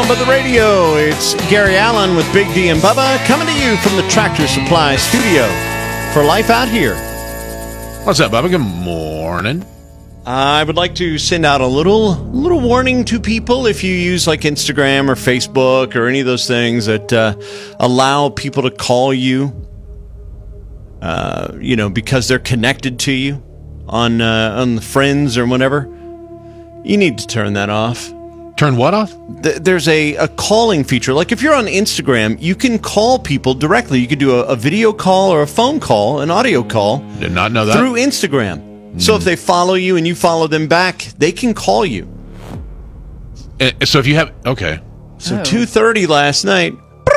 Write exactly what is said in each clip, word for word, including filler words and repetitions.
Bubba the Radio. It's Gary Allen with Big D and Bubba coming to you from the Tractor Supply Studio for Life Out Here. What's up, Bubba? Good morning. I would like to send out a little little warning to people if you use like Instagram or Facebook or any of those things that uh, allow people to call you, uh, you know, because they're connected to you on uh, on the Friends or whatever. You need to turn that off. Turn what off? Th- there's a, a calling feature. Like if you're on Instagram, you can call people directly. You could do a, a video call or a phone call, an audio call. Did not know that. Through Instagram. So if they follow you and you follow them back, they can call you. Uh, so if you have... Okay. So oh. two thirty last night,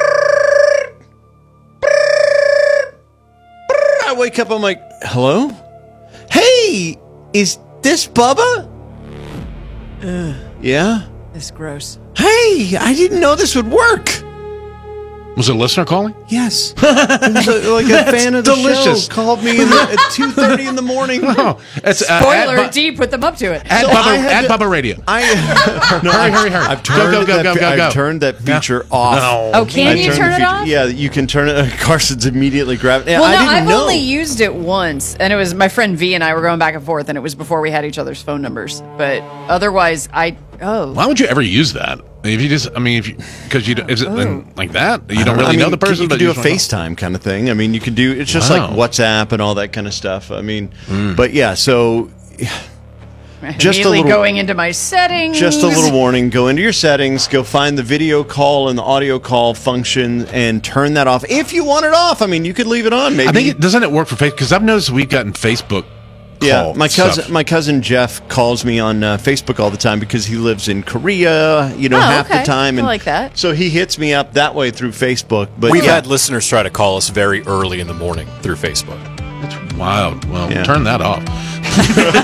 I wake up, I'm like, hello? Hey, is this Bubba? Ugh, yeah? this is gross. Hey, I didn't know this would work. Was it a listener calling? Yes. It was a, like a fan of the delicious. show called me in the, at two thirty in the morning. Oh, it's, uh, Spoiler, at, D put them up to it. At, So Bubba, at to, Bubba Radio. I, no, hurry, hurry, hurry. I've turned, go, go, that, go, go, I've go. turned that feature no. off. No. Oh, can I you turn the it feature, off? Yeah, you can turn it. Carson's immediately grabbed it. Well, I no, didn't I've know. only used it once, and it was my friend V and I were going back and forth, and it was before we had each other's phone numbers. But otherwise, I oh. Why would you ever use that? If you just, I mean, if you, because you, is it Oh. like that? You don't really I mean, know the person, you but can do you a just wanna- FaceTime kind of thing. I mean, you can do, it's just Wow. like WhatsApp and all that kind of stuff. I mean, Mm. but yeah, so just a Immediately little, going into my settings. just a little warning, go into your settings, go find the video call and the audio call function and turn that off. If you want it off, I mean, you could leave it on. Maybe. I think it, doesn't it work for Facebook? Because I've noticed we've gotten Facebook. Yeah, call my cousin, stuff. my cousin Jeff calls me on uh, Facebook all the time because he lives in Korea, you know, Oh, half okay. the time, I and like that. so he hits me up that way through Facebook. But We've yeah. had listeners try to call us very early in the morning through Facebook. That's wild. Well, Yeah. turn that off.